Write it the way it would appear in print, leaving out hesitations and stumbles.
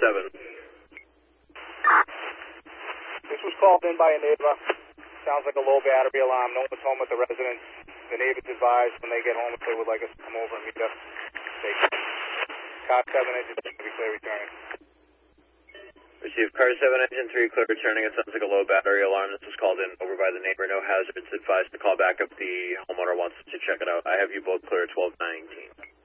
7. This was called in by a neighbor. Sounds like a low battery alarm. No one's home with the residents. The neighbors advised when they get home if they would like us to come over and meet us. Car 7 engine 3 clear returning. Received car 7 engine 3 clear returning. It sounds like a low battery alarm. This was called in over by the neighbor. No hazards. Advised to call back if the homeowner wants to check it out. I have you both clear at 12:19.